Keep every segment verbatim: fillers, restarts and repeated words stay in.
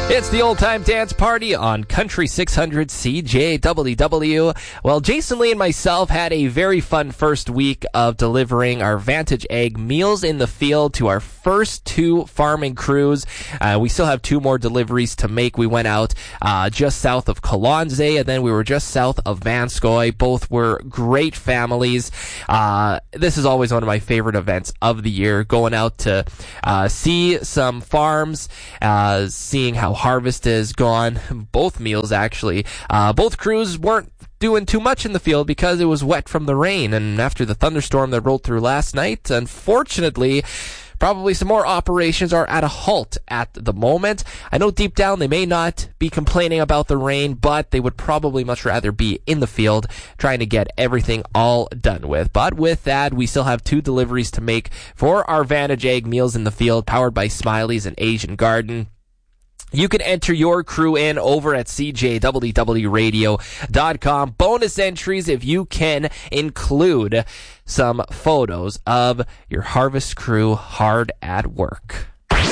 It's the Old Time Dance Party on Country six hundred C J W W. Well, Jason Lee and myself had a very fun first week of delivering our Vantage Egg Meals in the Field to our first two farming crews. Uh, we still have two more deliveries to make. We went out uh, just south of Kalonze, and then we were just south of Vanscoy. Both were great families. Uh, this is always one of my favorite events of the year, going out to uh, see some farms, uh, seeing how harvest is gone. Both meals, actually. Uh, both crews weren't doing too much in the field because it was wet from the rain, and after the thunderstorm that rolled through last night, unfortunately, probably some more operations are at a halt at the moment. I know deep down they may not be complaining about the rain, but they would probably much rather be in the field trying to get everything all done with. But with that, we still have two deliveries to make for our Vantage Egg Meals in the Field, powered by Smiley's and Asian Garden. You can enter your crew in over at C J W W radio dot com. Bonus entries if you can include some photos of your harvest crew hard at work.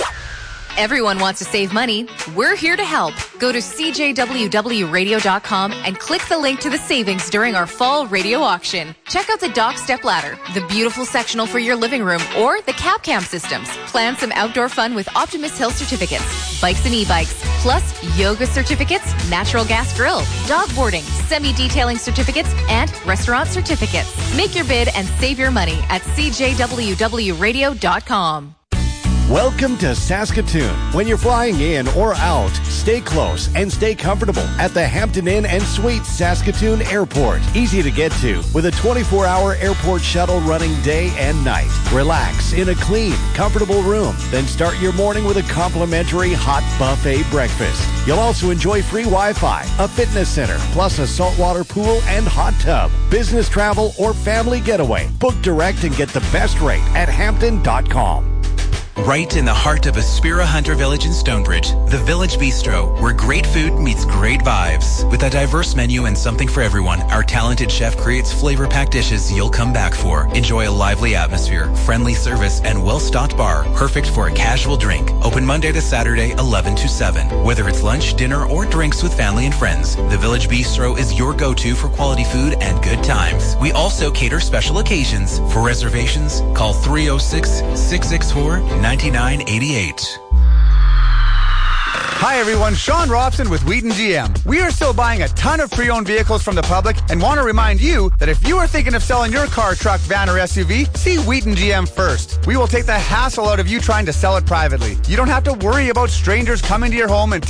Everyone wants to save money. We're here to help. Go to C J W W radio dot com and click the link to the savings during our fall radio auction. Check out the Dock Step Ladder, the beautiful sectional for your living room, or the Cap Cam systems. Plan some outdoor fun with Optimus Hill certificates, bikes and e-bikes, plus yoga certificates, natural gas grill, dog boarding, semi-detailing certificates, and restaurant certificates. Make your bid and save your money at C J W W radio dot com. Welcome to Saskatoon. When you're flying in or out, stay close and stay comfortable at the Hampton Inn and Suites Saskatoon Airport. Easy to get to with a twenty-four hour airport shuttle running day and night. Relax in a clean, comfortable room. Then start your morning with a complimentary hot buffet breakfast. You'll also enjoy free Wi-Fi, a fitness center, plus a saltwater pool and hot tub. Business travel or family getaway. Book direct and get the best rate at hampton dot com. Right in the heart of Aspira Hunter Village in Stonebridge, the Village Bistro, where great food meets great vibes. With a diverse menu and something for everyone, our talented chef creates flavor-packed dishes you'll come back for. Enjoy a lively atmosphere, friendly service, and well-stocked bar, perfect for a casual drink. Open Monday to Saturday, eleven to seven. Whether it's lunch, dinner, or drinks with family and friends, the Village Bistro is your go-to for quality food and good times. We also cater special occasions. For reservations, call three oh six, six six four, ninety-nine eighty-eight. Hi everyone, Sean Robson with Wheaton G M. We are still buying a ton of pre-owned vehicles from the public and want to remind you that if you are thinking of selling your car, truck, van, or S U V, see Wheaton G M first. We will take the hassle out of you trying to sell it privately. You don't have to worry about strangers coming to your home and